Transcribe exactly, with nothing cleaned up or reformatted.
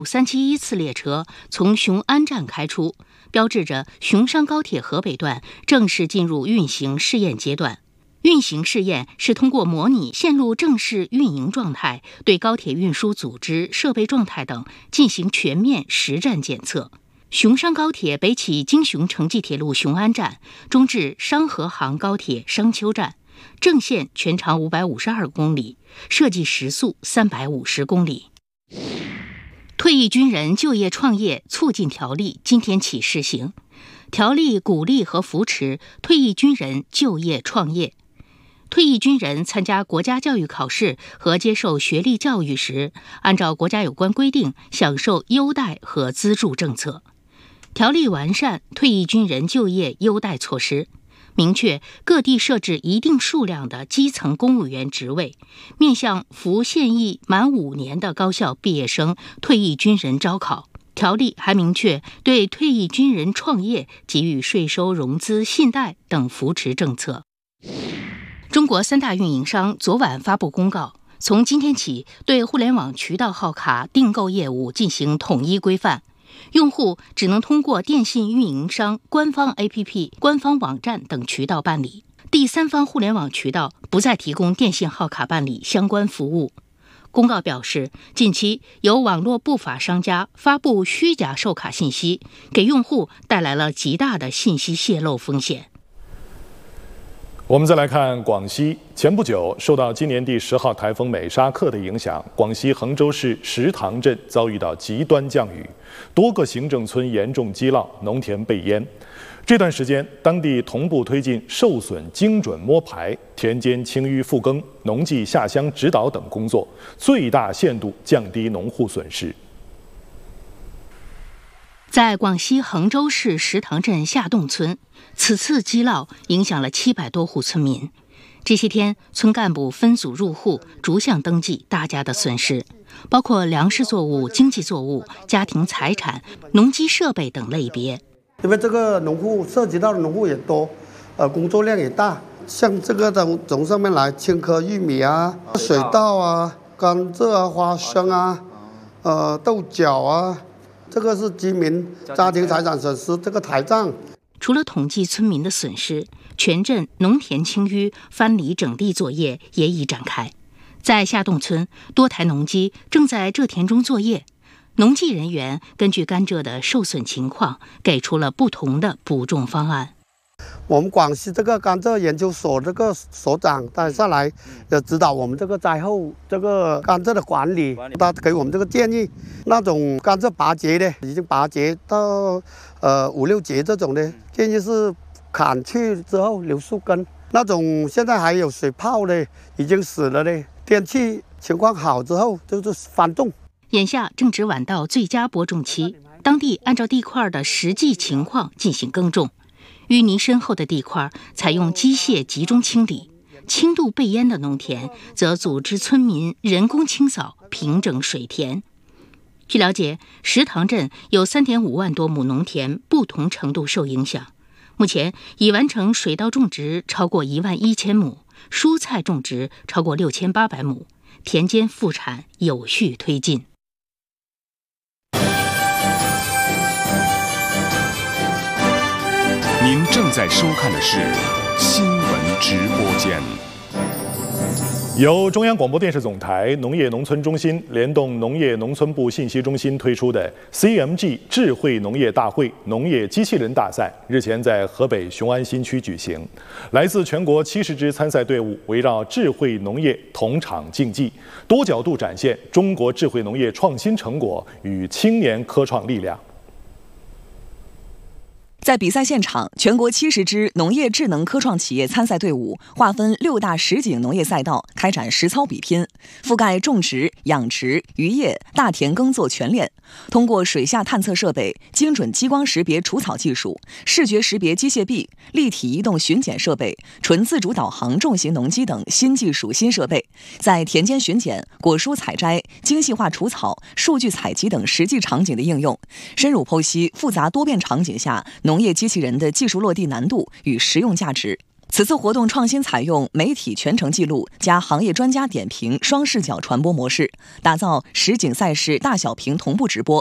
三七一次列车从雄安站开出，标志着雄商高铁河北段正式进入运行试验阶段。运行试验是通过模拟线路正式运营状态，对高铁运输组织、设备状态等进行全面实战检测。雄商高铁北起京雄城际铁路雄安站，中至商和杭高铁商丘站，正线全长五百五十二公里，设计时速三百五十公里。退役军人就业创业促进条例今天起施行，条例鼓励和扶持退役军人就业创业。退役军人参加国家教育考试和接受学历教育时，按照国家有关规定享受优待和资助政策。条例完善退役军人就业优待措施，明确各地设置一定数量的基层公务员职位，面向服现役满五年的高校毕业生、退役军人招考。条例还明确对退役军人创业给予税收、融资、信贷等扶持政策。中国三大运营商昨晚发布公告，从今天起对互联网渠道号卡订购业务进行统一规范。用户只能通过电信运营商官方 A P P、官方网站等渠道办理，第三方互联网渠道不再提供电信号卡办理相关服务。公告表示，近期有网络不法商家发布虚假授卡信息，给用户带来了极大的信息泄露风险。 我们再来看广西，前不久受到今年第十号台风美沙克的影响，广西衡州市石塘镇遭遇到极端降雨，多个行政村严重积涝，农田被淹。这段时间，当地同步推进受损精准摸排、田间清淤复耕、农技下乡指导等工作，最大限度降低农户损失。 在广西衡州市石塘镇下洞村，此次积涝影响了七百多户村民。这些天，村干部分组入户，逐项登记大家的损失，包括粮食作物、经济作物、家庭财产、农机设备等类别。 因为这个农户涉及到的农户也多，呃，工作量也大。像这个从从上面来，青稞玉米啊、水稻啊、甘蔗啊、花生啊、呃豆角啊。这个是居民家庭财产损失这个台账。 除了统计村民的损失，全镇农田清淤、翻犁整地作业也已展开。在下洞村，多台农机正在蔗田中作业，农技人员根据甘蔗的受损情况，给出了不同的补种方案。 我们广西这个甘蔗研究所这个所长带下来，呃，指导我们这个灾后这个甘蔗的管理，他给我们这个建议，那种甘蔗拔节的，已经拔节到呃五六节这种的，建议是砍去之后留树根。那种现在还有水泡的，已经死了的，天气情况好之后就是翻种。 眼下正值晚稻最佳播种期，当地按照地块的实际情况进行耕种。淤泥深厚的地块采用机械集中清理，轻度被淹的农田则组织村民人工清扫，平整水田。据了解，石塘镇有 三点五万多亩农田不同程度受影响，目前已完成水稻种植超过一万一千亩，蔬菜种植超过六千八百亩，田间复产有序推进。 您正在收看的是新闻直播间。 由中央广播电视总台农业农村中心联动农业农村部信息中心推出的 C M G 智慧农业大会农业机器人大赛日前在河北雄安新区举行，来自全国七十支参赛队伍围绕智慧农业同场竞技，多角度展现中国智慧农业创新成果与青年科创力量。 在比赛现场，全国七十支农业智能科创企业参赛队伍划分六大实景农业赛道，开展实操比拼，覆盖种植、养殖、渔业、大田耕作全链。通过水下探测设备、精准激光识别除草技术、视觉识别机械臂、立体移动巡检设备、纯自主导航重型农机等新技术新设备，在田间巡检、果蔬采摘、精细化除草、数据采集等实际场景的应用，深入剖析复杂多变场景下农业机器人的技术落地难度与实用价值。 此次活动创新采用媒体全程记录加行业专家点评双视角传播模式，打造实景赛事大小屏同步直播。